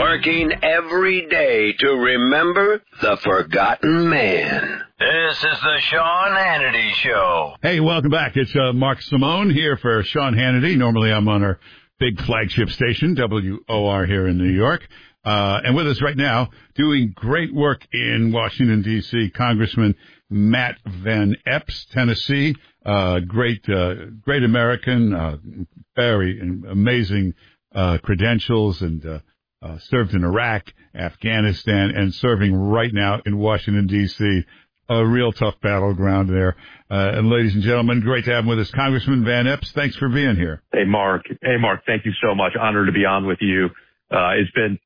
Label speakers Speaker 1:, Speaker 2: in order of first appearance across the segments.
Speaker 1: working every day to remember the forgotten man. This is the Sean Hannity Show.
Speaker 2: Hey, welcome back. It's Mark Simone here for Sean Hannity. Normally I'm on our big flagship station, WOR here in New York. And with us right now, doing great work in Washington, D.C., Congressman Matt Van Epps, Tennessee. Great American, very amazing credentials, and served in Iraq, Afghanistan, and serving right now in Washington, D.C., a real tough battleground there. And ladies and gentlemen, great to have him with us. Congressman Van Epps, thanks for being here.
Speaker 3: Hey, Mark. Thank you so much. Honored to be on with you. It's been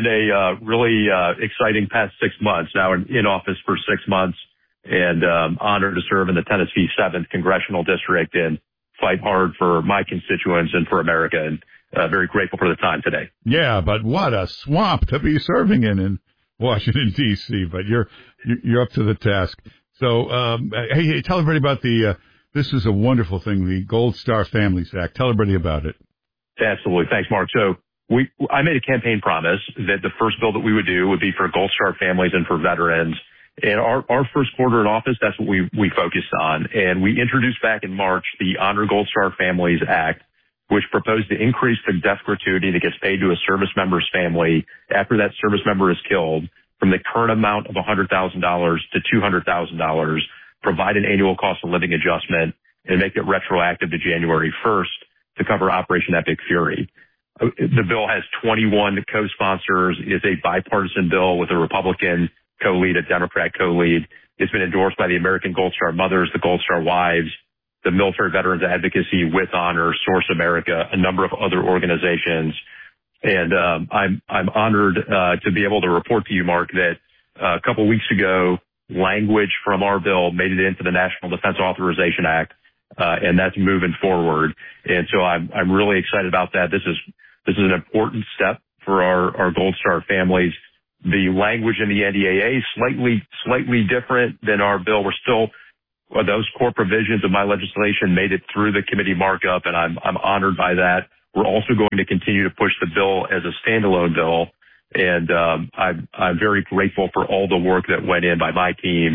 Speaker 3: a really exciting past 6 months now, in office for 6 months, and honored to serve in the Tennessee 7th Congressional District and fight hard for my constituents and for America, and very grateful for the time today. Yeah,
Speaker 2: but what a swamp to be serving in Washington, D.C., but you're up to the task. So, hey, tell everybody about this is a wonderful thing, the Gold Star Families Act. Tell everybody about it.
Speaker 3: Absolutely. Thanks, Mark. So I made a campaign promise that the first bill that we would do would be for Gold Star families and for veterans. And our first quarter in office, that's what we focused on. And we introduced back in March the Honor Gold Star Families Act, which proposed to increase the death gratuity that gets paid to a service member's family after that service member is killed from the current amount of $100,000 to $200,000, provide an annual cost of living adjustment, and make it retroactive to January 1st to cover Operation Epic Fury. The bill has 21 co-sponsors. It's a bipartisan bill with a Republican co-lead, a Democrat co-lead. It's been endorsed by the American Gold Star Mothers, the Gold Star Wives, the Military Veterans Advocacy, With Honor, Source America, a number of other organizations. And I'm honored to be able to report to you, Mark, that a couple weeks ago, language from our bill made it into the National Defense Authorization Act, and that's moving forward. And so I'm really excited about that. This is an important step for our Gold Star families. The language in the NDAA is slightly different than our bill. We're still those core provisions of my legislation made it through the committee markup, and I'm honored by that. We're also going to continue to push the bill as a standalone bill, and I'm very grateful for all the work that went in by my team.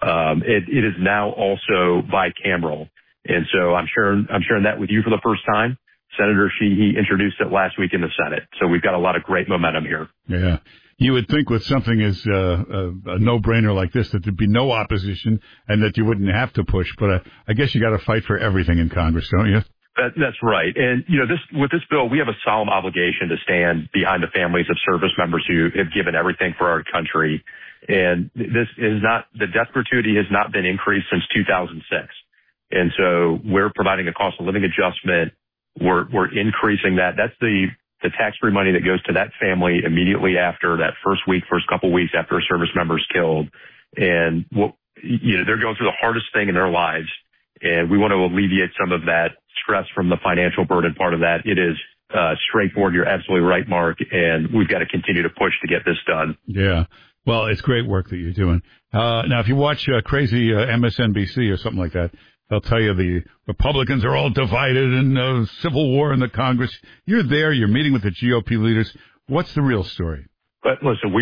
Speaker 3: It is now also bicameral, and so I'm sharing that with you for the first time. Senator Sheehy introduced it last week in the Senate, so we've got a lot of great momentum here.
Speaker 2: Yeah. You would think with something as a no-brainer like this that there'd be no opposition and that you wouldn't have to push, but I guess you got to fight for everything in Congress, don't you?
Speaker 3: That's right. And, with this bill, we have a solemn obligation to stand behind the families of service members who have given everything for our country. And the death gratuity has not been increased since 2006. And so we're providing a cost of living adjustment. We're increasing that. That's the tax-free money that goes to that family immediately after that first couple weeks after a service member is killed. And they're going through the hardest thing in their lives. And we want to alleviate some of that stress from the financial burden part of that. It is straightforward. You're absolutely right, Mark. And we've got to continue to push to get this done.
Speaker 2: Yeah. Well, it's great work that you're doing. Now, if you watch crazy MSNBC or something like that, they'll tell you the Republicans are all divided and civil war in the Congress. You're there. You're meeting with the GOP leaders. What's the real story?
Speaker 3: But listen,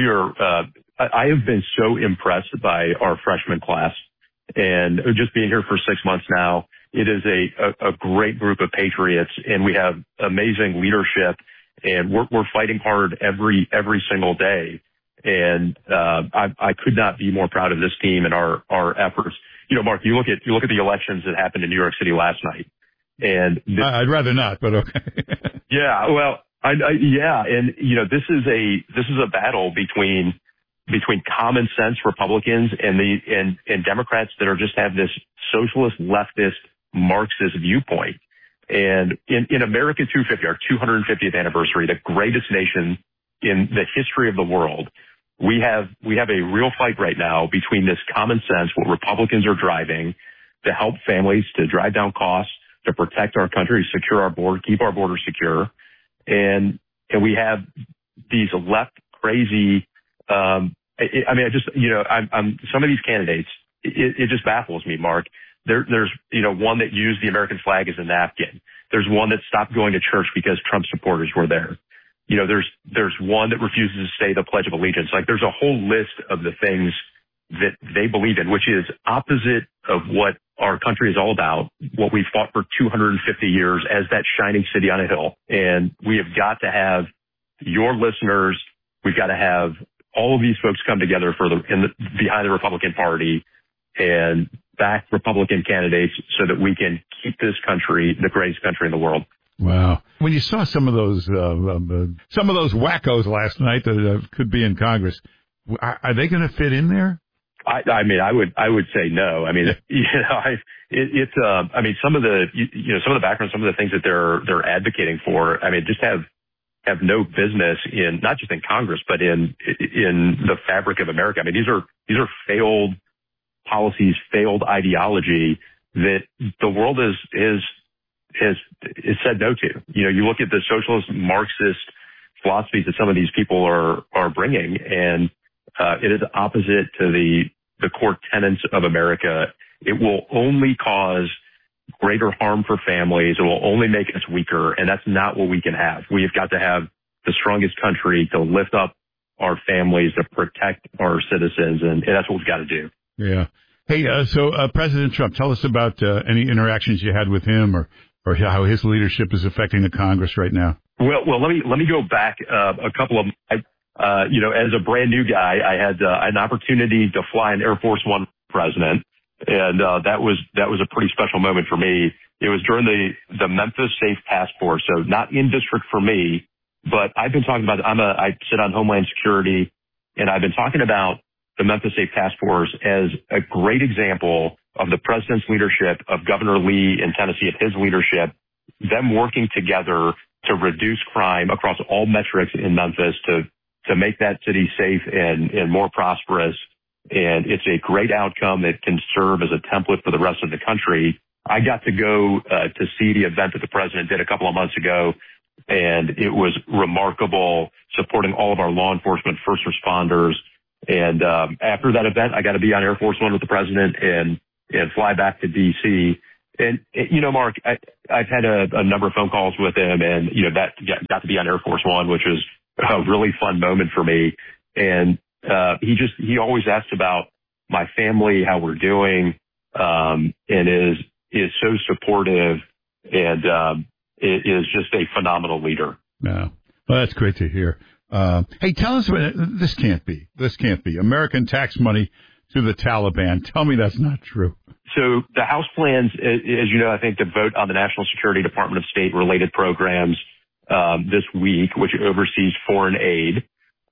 Speaker 3: I have been so impressed by our freshman class, and just being here for 6 months now, it is a great group of patriots, and we have amazing leadership, and we're fighting hard every single day. And I could not be more proud of this team and our efforts. Mark, you look at the elections that happened in New York City last night, and
Speaker 2: I'd rather not, but okay.
Speaker 3: Yeah, well, yeah, and this is a battle between common sense Republicans and Democrats that just have this socialist, leftist, Marxist viewpoint. And in America 250, our 250th anniversary, the greatest nation in the history of the world, we have a real fight right now between this common sense, what Republicans are driving to help families, to drive down costs, to protect our country, secure our border, keep our border secure. And we have these left crazy, some of these candidates, it just baffles me, Mark. There's one that used the American flag as a napkin. There's one that stopped going to church because Trump supporters were there. there's one that refuses to say the Pledge of Allegiance. Like there's a whole list of the things that they believe in, which is opposite of what our country is all about, what we fought for 250 years as that shining city on a hill. And we have got to have your listeners. We've got to have all of these folks come together behind the Republican Party and back Republican candidates so that we can keep this country the greatest country in the world.
Speaker 2: Wow. When you saw some of those wackos last night that could be in Congress, are they going to fit in there?
Speaker 3: I mean, I would say no. I mean, some of the background, some of the things that they're advocating for, I mean, just have no business in, not just in Congress, but in the fabric of America. I mean, these are failed policies, failed ideology that the world is said no to. You look at the socialist Marxist philosophies that some of these people are bringing, and it is opposite to the core tenets of America. It will only cause greater harm for families. It will only make us weaker, and that's not what we can have. We have got to have the strongest country to lift up our families, to protect our citizens, and that's what we've got to do.
Speaker 2: Yeah. Hey, so President Trump, tell us about any interactions you had with him, or how his leadership is affecting the Congress right now.
Speaker 3: Well, let me go back a couple of. As a brand new guy, I had an opportunity to fly an Air Force One president, and that was a pretty special moment for me. It was during the Memphis Safe Task Force, so not in district for me, but I've been talking about. I sit on Homeland Security, and I've been talking about the Memphis Safe Task Force as a great example of the president's leadership, of Governor Lee in Tennessee, of his leadership, them working together to reduce crime across all metrics in Memphis to make that city safe and more prosperous. And it's a great outcome that can serve as a template for the rest of the country. I got to go to see the event that the president did a couple of months ago, and it was remarkable, supporting all of our law enforcement, first responders. And after that event, I got to be on Air Force One with the president and fly back to D.C. And, Mark, I've had a number of phone calls with him, and, that got to be on Air Force One, which was a really fun moment for me. And he always asks about my family, how we're doing, and is so supportive, and is just a phenomenal leader.
Speaker 2: Yeah. Well, that's great to hear. Hey, tell us, this can't be American tax money to the Taliban. Tell me that's not true.
Speaker 3: So the House plans, as you know, I think, to vote on the National Security Department of State related programs this week, which oversees foreign aid.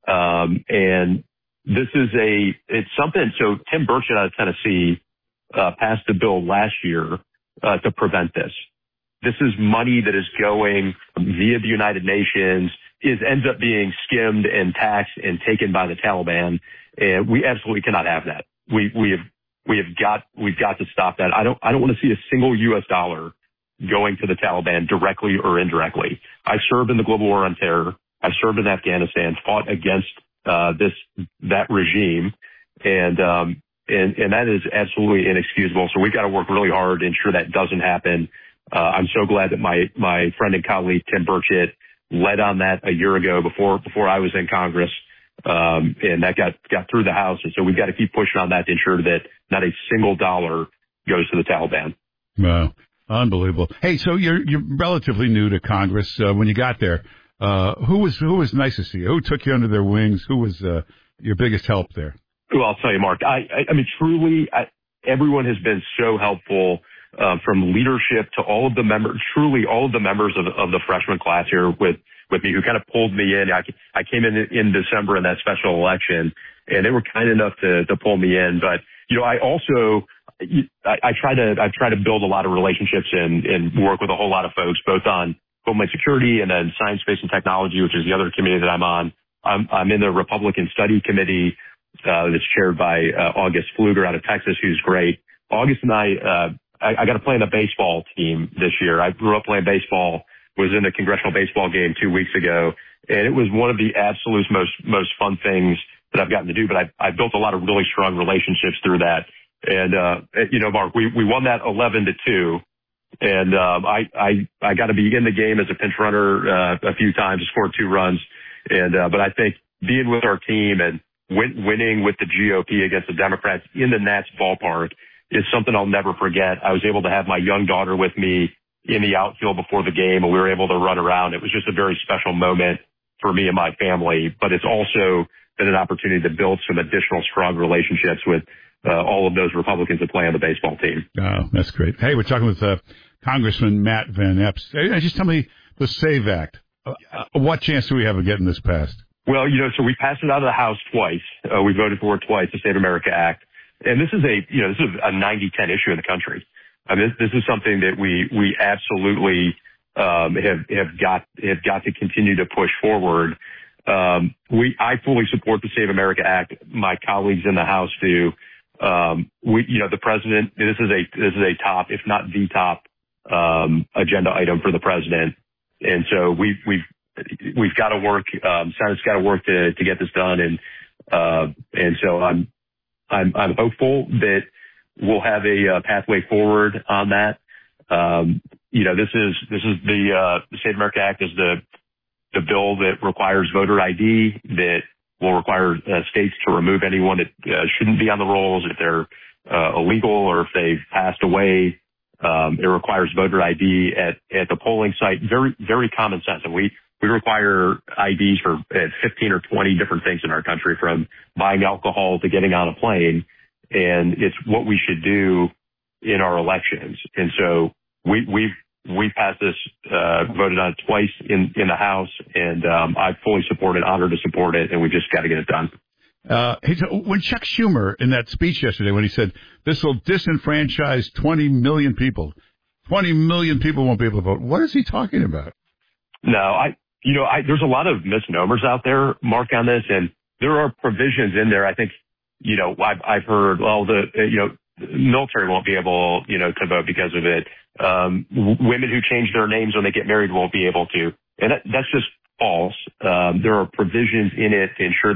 Speaker 3: And this is it's something. So Tim Burchett out of Tennessee passed a bill last year to prevent this. This is money that is going via the United Nations, ends up being skimmed and taxed and taken by the Taliban. And we absolutely cannot have that. We've got to stop that. I don't want to see a single U.S. dollar going to the Taliban directly or indirectly. I served in the global war on terror. I served in Afghanistan, fought against that regime, and that is absolutely inexcusable. So we've got to work really hard to ensure that doesn't happen. I'm so glad that my friend and colleague Tim Burchett led on that a year ago before I was in Congress, and that got through the House. And so we've got to keep pushing on that to ensure that not a single dollar goes to the Taliban.
Speaker 2: Wow, unbelievable. Hey, so you're relatively new to Congress. When you got there, who was nicest to you? Who took you under their wings? Who was your biggest help there?
Speaker 3: Well, I'll tell you, Mark. I mean, truly, everyone has been so helpful. From leadership to all of the members, truly all of the members of the freshman class here with me, who kind of pulled me in. I came in December in that special election, and they were kind enough to pull me in. But I also I try to build a lot of relationships and work with a whole lot of folks, both on Homeland Security and then Science, Space, and Technology, which is the other committee that I'm on. I'm in the Republican Study Committee that's chaired by August Pfluger out of Texas, who's great. August and I got to play in the baseball team this year. I grew up playing baseball, was in a congressional baseball game 2 weeks ago, and it was one of the absolute most fun things that I've gotten to do. But I built a lot of really strong relationships through that. And, Mark, we won that 11-2. And I got to be in the game as a pinch runner a few times, scored 2 runs. But I think being with our team and winning with the GOP against the Democrats in the Nats ballpark is something I'll never forget. I was able to have my young daughter with me in the outfield before the game, and we were able to run around. It was just a very special moment for me and my family, but it's also been an opportunity to build some additional strong relationships with all of those Republicans that play on the baseball team.
Speaker 2: Oh, that's great. Hey, we're talking with Congressman Matt Van Epps. Just tell me the SAVE Act. What chance do we have of getting this passed?
Speaker 3: Well, so we passed it out of the House twice. We voted for it twice, the Save America Act. And this is a 90-10 issue in the country. I mean, this is something that we absolutely have got to continue to push forward. I fully support the Save America Act. My colleagues in the House do. The president, this is a top, if not the top, agenda item for the president. And so we've got to work, Senate's got to work to get this done. And so I'm hopeful that we'll have a pathway forward on that. This is the Save America Act is the bill that requires voter ID, that will require states to remove anyone that shouldn't be on the rolls if they're illegal or if they've passed away. It requires voter ID at the polling site. Very, very common sense. And we require IDs for 15 or 20 different things in our country, from buying alcohol to getting on a plane. And it's what we should do in our elections. And so we passed this, voted on it twice in the House, and I fully support it, honored to support it, and we just got to get it done.
Speaker 2: When Chuck Schumer, in that speech yesterday, when he said this will disenfranchise 20 million people, 20 million people won't be able to vote, what is he talking about?
Speaker 3: No, there's a lot of misnomers out there, Mark, on this, and there are provisions in there. I think, I've heard, the military won't be able, to vote because of it. Women who change their names when they get married won't be able to. And that's just false. There are provisions in it to ensure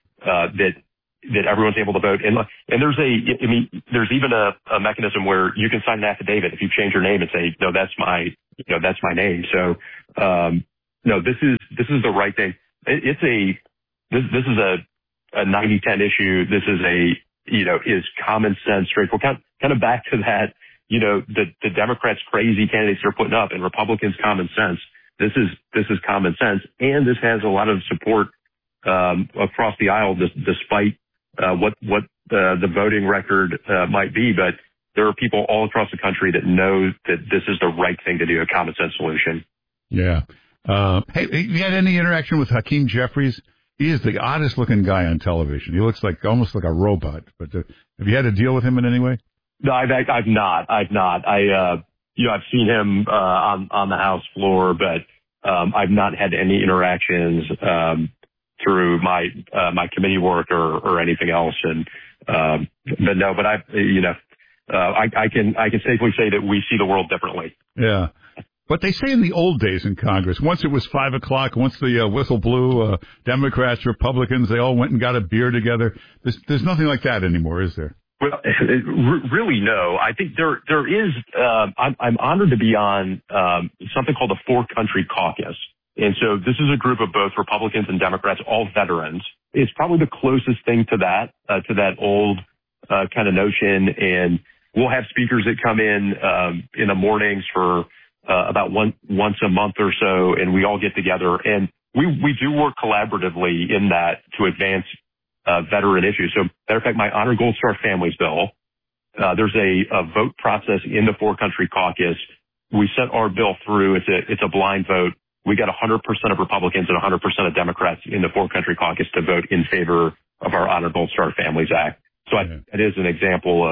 Speaker 3: that everyone's able to vote. And there's even a mechanism where you can sign an affidavit if you change your name and say, no, that's my name. So, no, this is the right thing. This is a 90-10 issue. This is is common sense, straightforward. Kind of back to that, the Democrats' crazy candidates they're putting up and Republicans' common sense. This is common sense, and this has a lot of support across the aisle, despite what the voting record might be. But there are people all across the country that know that this is the right thing to do, a common sense solution.
Speaker 2: Yeah. Hey, you had any interaction with Hakeem Jeffries? He is the oddest looking guy on television. He looks almost like a robot. But have you had to deal with him in any way?
Speaker 3: No, I've not. I've seen him on the House floor, but I've not had any interactions through my committee work or anything else. And but I can safely say that we see the world differently.
Speaker 2: Yeah. But they say in the old days in Congress, once it was 5 o'clock, once the whistle blew, Democrats, Republicans, they all went and got a beer together. There's nothing like that anymore, is there?
Speaker 3: Well, really, no. I think there is. I'm honored to be on something called the Four Country Caucus. And so this is a group of both Republicans and Democrats, all veterans. It's probably the closest thing to that old kind of notion. And we'll have speakers that come in the mornings for about once a month or so, and we all get together. And we do work collaboratively in that to advance veteran issues. So, matter of fact, my Honor Gold Star Families bill, there's a vote process in the Four Country Caucus. We sent our bill through. It's a blind vote. We got 100% of Republicans and 100% of Democrats in the Four Country Caucus to vote in favor of our Honor Gold Star Families Act. So that is an example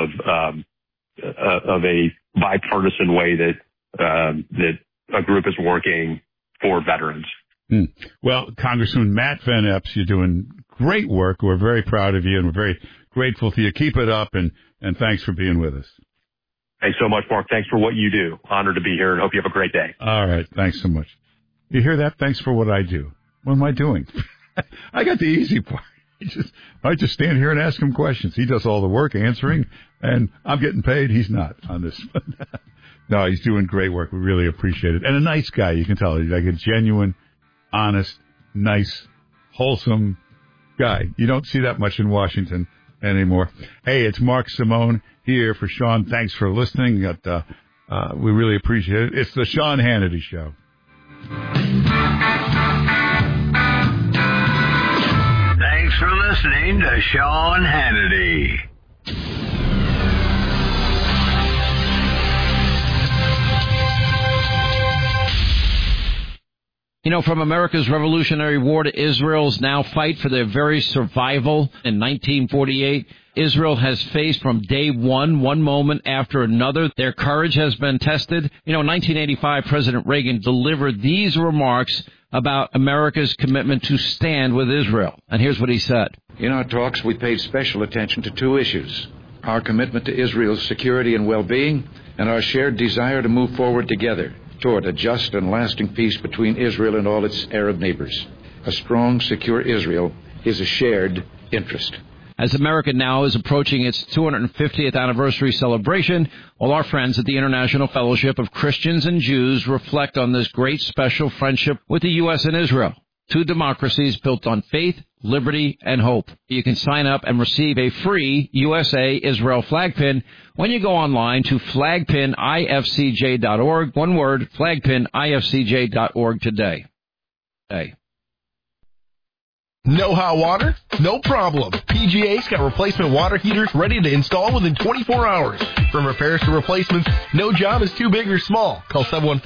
Speaker 3: of a bipartisan way that a group is working for veterans.
Speaker 2: Well, Congressman Matt Van Epps, you're doing great work. We're very proud of you, and we're very grateful to you. Keep it up, and thanks for being with us.
Speaker 3: Thanks so much, Mark. Thanks for what you do. Honored to be here, and hope you have a great day.
Speaker 2: All right. Thanks so much. You hear that? Thanks for what I do. What am I doing? I got the easy part. I just stand here and ask him questions. He does all the work answering, and I'm getting paid. He's not on this. No, he's doing great work. We really appreciate it. And a nice guy, you can tell. He's like a genuine, honest, nice, wholesome guy. You don't see that much in Washington anymore. Hey, it's Mark Simone here for Sean. Thanks for listening. We really appreciate it. It's the Sean Hannity Show.
Speaker 1: Thanks for listening to Sean Hannity.
Speaker 4: You know, from America's Revolutionary War to Israel's now fight for their very survival in 1948, Israel has faced from day one moment after another. Their courage has been tested. You know, in 1985, President Reagan delivered these remarks about America's commitment to stand with Israel. And here's what he said.
Speaker 5: In our talks, we paid special attention to two issues: our commitment to Israel's security and well-being, and our shared desire to move forward together toward a just and lasting peace between Israel and all its Arab neighbors. A strong, secure Israel is a shared interest.
Speaker 4: As America now is approaching its 250th anniversary celebration, all our friends at the International Fellowship of Christians and Jews reflect on this great special friendship with the U.S. and Israel, two democracies built on faith, liberty, and hope. You can sign up and receive a free USA Israel flag pin when you go online to flagpinifcj.org. One word, flagpinifcj.org today.
Speaker 6: No hot water? No problem. PGA's got replacement water heaters ready to install within 24 hours. From repairs to replacements, no job is too big or small. Call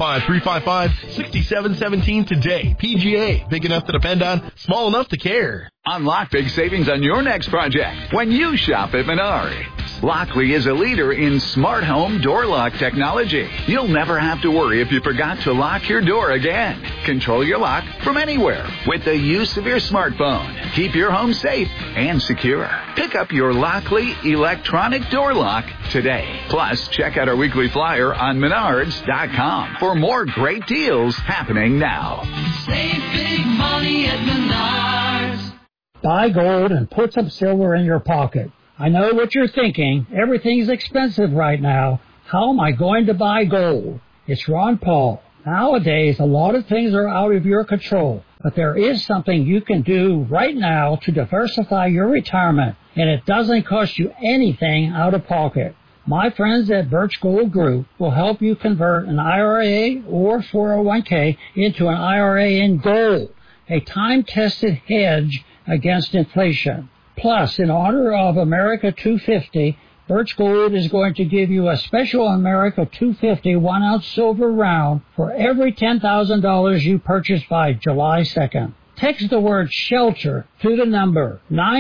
Speaker 6: 715-355-6717 today. PGA, big enough to depend on, small enough to care.
Speaker 7: Unlock big savings on your next project when you shop at Menards. Lockley is a leader in smart home door lock technology. You'll never have to worry if you forgot to lock your door again. Control your lock from anywhere with the use of your smartphone. Keep your home safe and secure. Pick up your Lockley electronic door lock today. Plus, check out our weekly flyer on Menards.com for more great deals happening now.
Speaker 8: Save big money at Menards.
Speaker 9: Buy gold and put some silver in your pocket. I know what you're thinking. Everything's expensive right now. How am I going to buy gold? It's Ron Paul. Nowadays, a lot of things are out of your control, but there is something you can do right now to diversify your retirement, and it doesn't cost you anything out of pocket. My friends at Birch Gold Group will help you convert an IRA or 401k into an IRA in gold, a time-tested hedge against inflation. Plus, in honor of America 250, Birch Gold is going to give you a special America 250 1-ounce silver round for every $10,000 you purchase by July 2nd. Text the word SHELTER to the number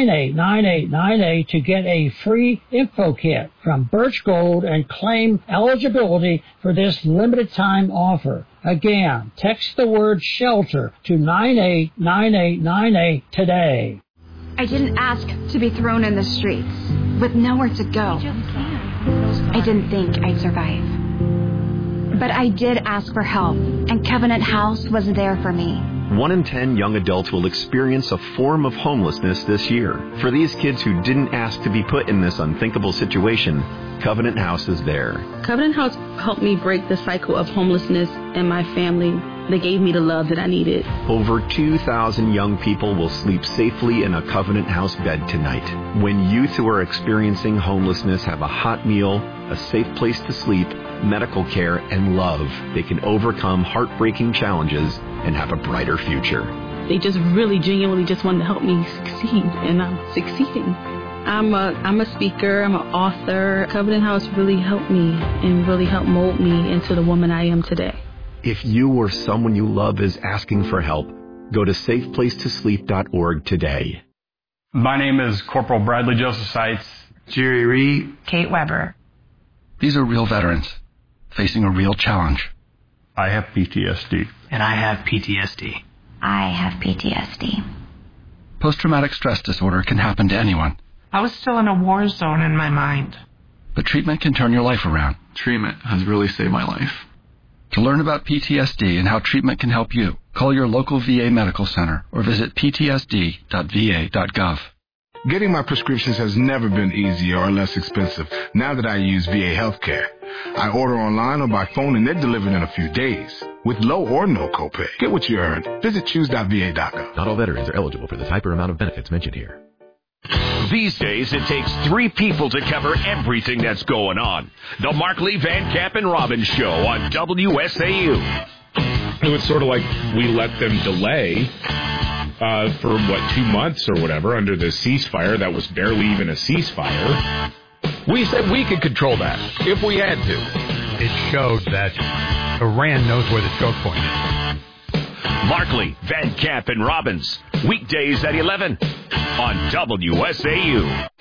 Speaker 9: 989898 to get a free info kit from Birch Gold and claim eligibility for this limited time offer. Again, text the word SHELTER to 989898 today.
Speaker 10: I didn't ask to be thrown in the streets with nowhere to go. I didn't think I'd survive. But I did ask for help, and Covenant House was there for me.
Speaker 11: 1 in 10 young adults will experience a form of homelessness this year. For these kids who didn't ask to be put in this unthinkable situation, Covenant House is there.
Speaker 12: Covenant House helped me break the cycle of homelessness in my family. They gave me the love that I needed.
Speaker 11: Over 2,000 young people will sleep safely in a Covenant House bed tonight. When youth who are experiencing homelessness have a hot meal, a safe place to sleep, medical care, and love, they can overcome heartbreaking challenges and have a brighter future.
Speaker 12: They just really genuinely just wanted to help me succeed, and I'm succeeding. I'm a speaker, I'm an author. Covenant House really helped me and really helped mold me into the woman I am today.
Speaker 11: If you or someone you love is asking for help, go to safeplacetosleep.org today.
Speaker 13: My name is Corporal Bradley Joseph Seitz.
Speaker 14: Jerry Reed.
Speaker 15: Kate Weber.
Speaker 16: These are real veterans facing a real challenge.
Speaker 13: I have PTSD.
Speaker 15: And I have PTSD.
Speaker 17: I have PTSD.
Speaker 16: Post-traumatic stress disorder can happen to anyone.
Speaker 15: I was still in a war zone in my mind.
Speaker 16: But treatment can turn your life around.
Speaker 14: Treatment has really saved my life.
Speaker 16: To learn about PTSD and how treatment can help you, call your local VA medical center or visit ptsd.va.gov.
Speaker 18: Getting my prescriptions has never been easier or less expensive now that I use VA Healthcare. I order online or by phone and they're delivered in a few days with low or no copay. Get what you earned. Visit choose.va.gov.
Speaker 19: Not all veterans are eligible for the type or amount of benefits mentioned here.
Speaker 1: These days, it takes 3 people to cover everything that's going on. The Markley, Van Camp, and Robbins Show on WSAU.
Speaker 20: It was sort of like we let them delay for, 2 months or whatever under the ceasefire. That was barely even a ceasefire.
Speaker 21: We said we could control that if we had to.
Speaker 22: It showed that Iran knows where the choke point is.
Speaker 1: Markley, Van Camp, and Robbins. Weekdays at 11 on WSAU.